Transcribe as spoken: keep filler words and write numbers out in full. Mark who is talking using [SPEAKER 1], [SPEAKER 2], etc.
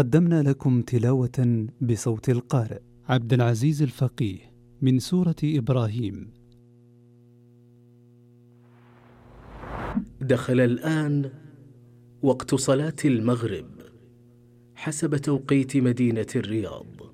[SPEAKER 1] قدمنا لكم تلاوة بصوت القارئ عبد العزيز الفقيه من سورة إبراهيم.
[SPEAKER 2] دخل الآن وقت صلاة المغرب حسب توقيت مدينة الرياض.